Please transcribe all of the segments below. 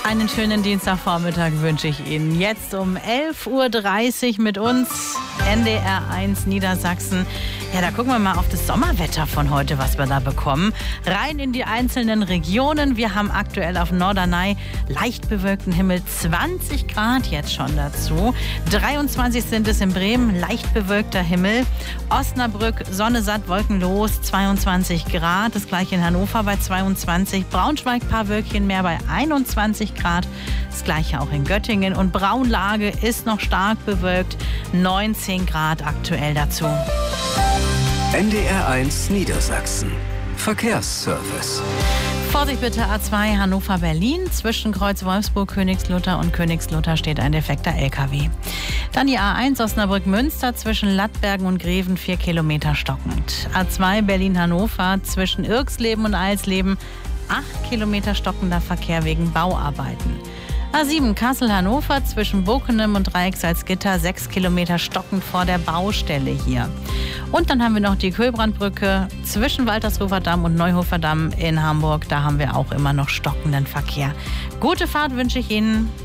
Einen schönen Dienstagvormittag wünsche ich Ihnen. Jetzt um 11.30 Uhr mit uns, NDR 1 Niedersachsen. Ja, da gucken wir mal auf das Sommerwetter von heute, was wir da bekommen. Rein in die einzelnen Regionen. Wir haben aktuell auf Norderney leicht bewölkten Himmel, 20 Grad jetzt schon dazu. 23 sind es in Bremen, leicht bewölkter Himmel. Osnabrück, Sonne satt, wolkenlos, 22 Grad. Das gleiche in Hannover bei 22. Braunschweig, paar Wölkchen mehr bei 21 Grad. Das gleiche auch in Göttingen. Und Braunlage ist noch stark bewölkt, 19 Grad aktuell dazu. NDR 1 Niedersachsen. Verkehrsservice. Vorsicht bitte, A2 Hannover-Berlin. Zwischen Kreuz Wolfsburg, Königslutter und Königslutter steht ein defekter LKW. Dann die A1 Osnabrück-Münster zwischen Lattbergen und Greven 4 Kilometer stockend. A2 Berlin-Hannover zwischen Irxleben und Eilsleben 8 Kilometer stockender Verkehr wegen Bauarbeiten. A7 Kassel-Hannover zwischen Bokenem und Dreiecksalzgitter 6 Kilometer stockend vor der Baustelle hier. Und dann haben wir noch die Köhlbrandbrücke zwischen Waltershofer Damm und Neuhofer Damm in Hamburg. Da haben wir auch immer noch stockenden Verkehr. Gute Fahrt wünsche ich Ihnen.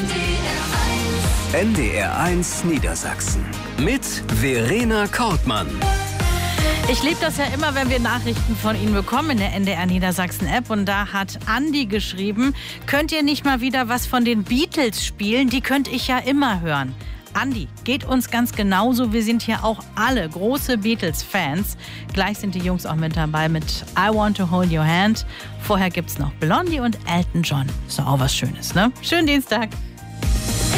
NDR 1 Niedersachsen mit Verena Kortmann. Ich liebe das ja immer, wenn wir Nachrichten von Ihnen bekommen in der NDR Niedersachsen App. Und da hat Andi geschrieben, könnt ihr nicht mal wieder was von den Beatles spielen? Die könnte ich ja immer hören. Andi, geht uns ganz genauso. Wir sind hier auch alle große Beatles-Fans. Gleich sind die Jungs auch mit dabei mit I Want to Hold Your Hand. Vorher gibt's noch Blondie und Elton John. Ist doch auch was Schönes, ne? Schönen Dienstag.